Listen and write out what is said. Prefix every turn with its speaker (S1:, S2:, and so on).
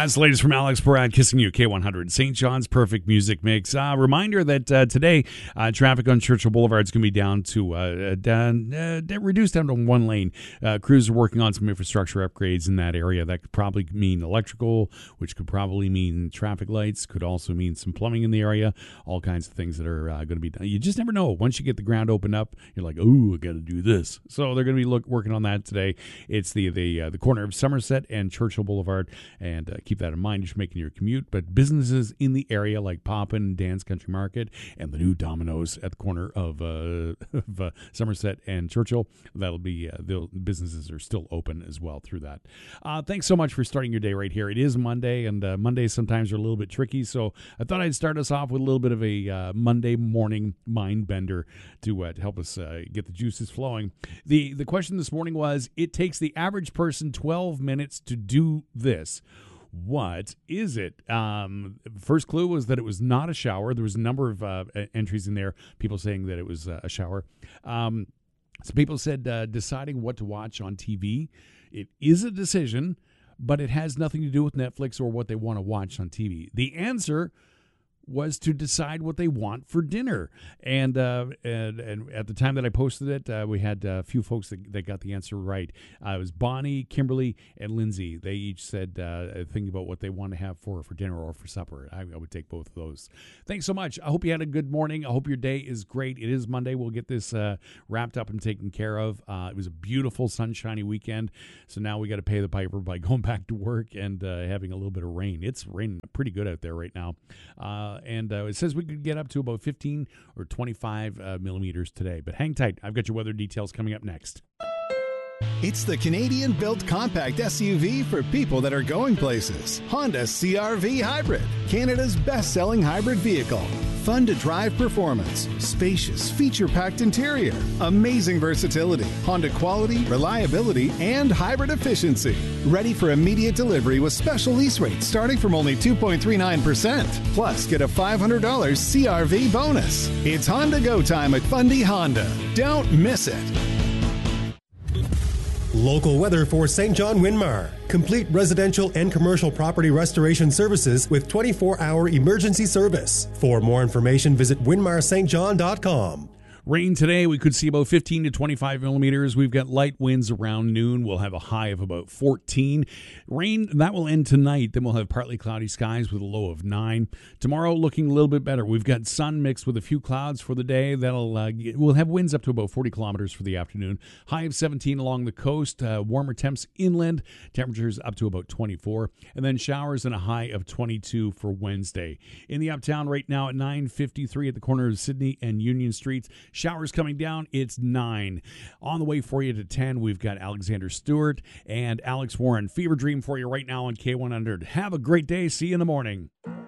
S1: That's the latest from Alex Barad, Kissing You, K100. St. John's Perfect Music Mix. Reminder that today, traffic on Churchill Boulevard is going to be down to reduced down to one lane. Crews are working on some infrastructure upgrades in that area. That could probably mean electrical, which could probably mean traffic lights, could also mean some plumbing in the area, all kinds of things that are going to be done. You just never know. Once you get the ground opened up, you're like, oh, I got to do this. So they're going to be working on that today. It's the corner of Somerset and Churchill Boulevard, and keep that in mind as you're making your commute. But businesses in the area like Poppin and Dan's Country Market and the new Domino's at the corner of Somerset and Churchill, that'll be the businesses are still open as well through that. Thanks so much for starting your day right here. It is Monday, and Mondays sometimes are a little bit tricky, so I thought I'd start us off with a little bit of a Monday morning mind bender to help us get the juices flowing. The question this morning was, it takes the average person 12 minutes to do this. What is it? First clue was that it was not a shower. There was a number of entries in there, people saying that it was a shower. Some people said deciding what to watch on TV. It is a decision, but it has nothing to do with Netflix or what they want to watch on TV. The answer was to decide what they want for dinner. And at the time that I posted it, we had a few folks that got the answer right. It was Bonnie, Kimberly, and Lindsay. They each said think about what they want to have for dinner or for supper. I would take both of those. Thanks so much. I hope you had a good morning. I hope your day is great. It is Monday. We'll get this wrapped up and taken care of. It was a beautiful, sunshiny weekend. So now we got to pay the piper by going back to work and having a little bit of rain. It's raining pretty good out there right now. And it says we could get up to about 15 or 25 millimeters today. But hang tight. I've got your weather details coming up next.
S2: It's the Canadian-built compact SUV for people that are going places. Honda CR-V Hybrid, Canada's best-selling hybrid vehicle. Fun-to-drive performance, spacious, feature-packed interior, amazing versatility, Honda quality, reliability, and hybrid efficiency. Ready for immediate delivery with special lease rates starting from only 2.39%. Plus, get a $500 CR-V bonus. It's Honda Go time at Fundy Honda. Don't miss it.
S3: Local weather for St. John Winmar. Complete residential and commercial property restoration services with 24-hour emergency service. For more information, visit winmarstjohn.com.
S1: Rain today, we could see about 15 to 25 millimeters. We've got light winds around noon. We'll have a high of about 14. Rain, that will end tonight. Then we'll have partly cloudy skies with a low of 9. Tomorrow looking a little bit better. We've got sun mixed with a few clouds for the day. We'll have winds up to about 40 kilometers for the afternoon. High of 17 along the coast. Warmer temps inland. Temperatures up to about 24. And then showers and a high of 22 for Wednesday. In the uptown right now at 9:53 at the corner of Sydney and Union Streets. Showers coming down, it's 9. On the way for you to 10, we've got Alexander Stewart and Alex Warren. Fever Dream for you right now on K100. Have a great day. See you in the morning.